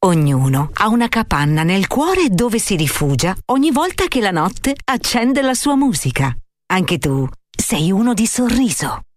Ognuno ha una capanna nel cuore dove si rifugia ogni volta che la notte accende la sua musica. Anche tu sei uno di Sorriso.